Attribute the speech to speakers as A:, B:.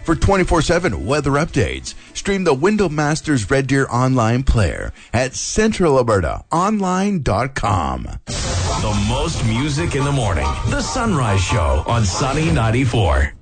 A: For 24/7 weather updates, stream the Window Masters Red Deer online player at centralalbertaonline.com.
B: The most music in the morning. The Sunrise Show on Sunny 94.